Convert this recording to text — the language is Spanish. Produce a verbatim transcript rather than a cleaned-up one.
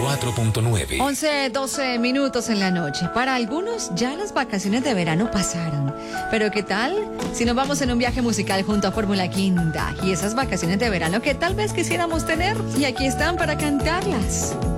cuatro punto nueve. once, doce minutos en la noche. Para algunos ya las vacaciones de verano pasaron. Pero ¿qué tal si nos vamos en un viaje musical junto a Fórmula Quinta? Y esas vacaciones de verano que tal vez quisiéramos tener. Y aquí están para cantarlas.